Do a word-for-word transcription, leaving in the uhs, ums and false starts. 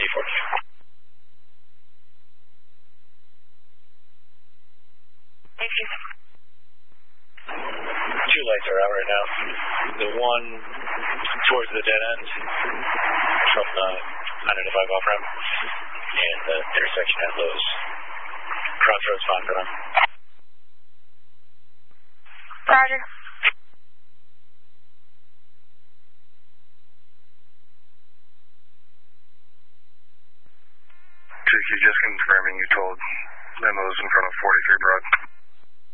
forty. Thank you. Two lights are out right now. The one towards the dead end from the nine ninety-five off ramp, and the intersection at Lowe's. Crossroads fine for them. Roger. J Q, just confirming you told Limos in front of forty-three Broad.